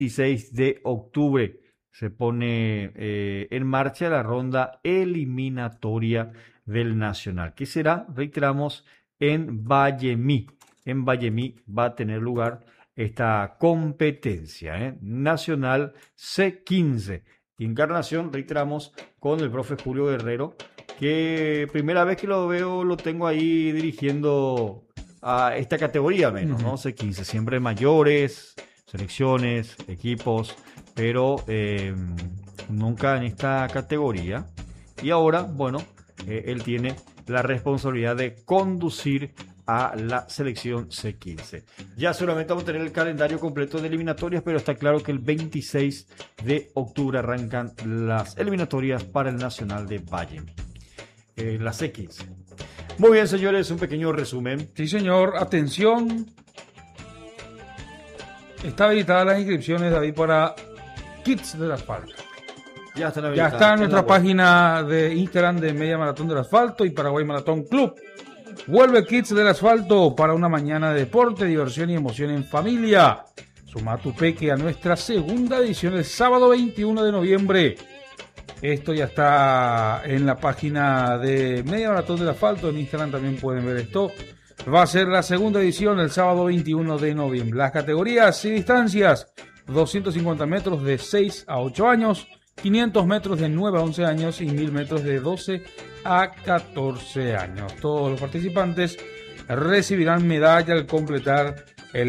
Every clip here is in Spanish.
26 de octubre se pone en marcha la ronda eliminatoria del Nacional, que será, reiteramos, en Vallemí. En Vallemí va a tener lugar esta competencia, Nacional C15. Encarnación, reiteramos, con el profe Julio Guerrero, que primera vez que lo veo lo tengo ahí dirigiendo a esta categoría menos, ¿no? C15, siempre mayores, selecciones, equipos, pero nunca en esta categoría. Y ahora, bueno, él tiene la responsabilidad de conducir a la selección C15. Ya seguramente vamos a tener el calendario completo de eliminatorias, pero está claro que el 26 de octubre arrancan las eliminatorias para el Nacional de Valle, la C15. Muy bien, señores, un pequeño resumen. Sí, señor, atención. Está habilitadas las inscripciones, David, para Kids del Asfalto. Ya están Ya habilitadas. está en nuestra página de Instagram de Media Maratón del Asfalto y Paraguay Maratón Club. Vuelve Kids del Asfalto para una mañana de deporte, diversión y emoción en familia. Suma tu peque a nuestra segunda edición el sábado 21 de noviembre. Esto ya está en la página de Media Maratón del Asfalto. En Instagram también pueden ver esto. Va a ser la segunda edición el sábado 21 de noviembre. Las categorías y distancias: 250 metros de 6 a 8 años, 500 metros de 9 a 11 años y 1000 metros de 12 a 14 años. Todos los participantes recibirán medalla al completar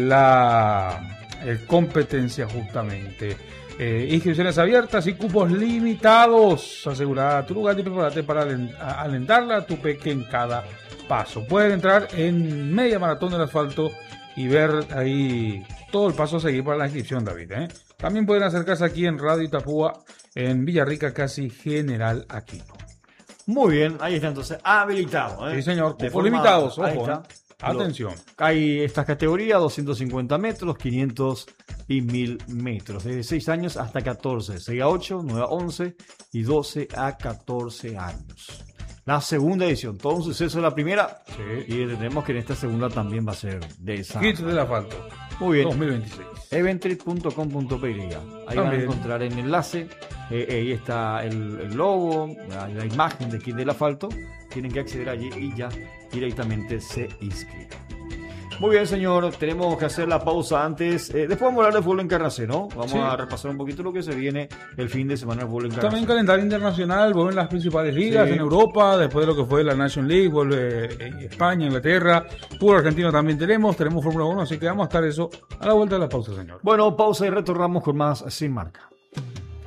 la competencia justamente. Inscripciones abiertas y cupos limitados. Asegura tu lugar y prepárate para alentarla a tu peque en cada paso. Pueden entrar en Media Maratón del Asfalto y ver ahí todo el paso a seguir para la inscripción, David. También pueden acercarse aquí en Radio Itapúa, en Villarrica, casi General Aquino. Muy bien, ahí está entonces habilitado. Sí, señor, De cupos forma- limitados, ahí ojo. está. Atención. Hay estas categorías: 250 metros, 500 y 1000 metros. Desde 6 años hasta 14. 6 a 8, 9 a 11 y 12 a 14 años. La segunda edición, todo un suceso de la primera. Sí. Y entendemos que en esta segunda también va a ser de esa. Kids del Asfalto Muy bien. 2026. Eventrip.com.py. Ahí van a También. encontrar el enlace. Ahí está el logo, la imagen de Kit del Asfalto. Tienen que acceder allí y ya directamente se inscriben. Muy bien, señor. Tenemos que hacer la pausa antes. Después vamos a hablar de fútbol encarnación, ¿no? Vamos Sí. a repasar un poquito lo que se viene el fin de semana del fútbol encarnación. También calendario internacional, vuelven las principales ligas Sí. en Europa, después de lo que fue la Nation League, vuelve España, Inglaterra, fútbol argentino también tenemos Fórmula 1, así que vamos a estar eso a la vuelta de la pausa, señor. Bueno, pausa y retornamos con más Sin Marca.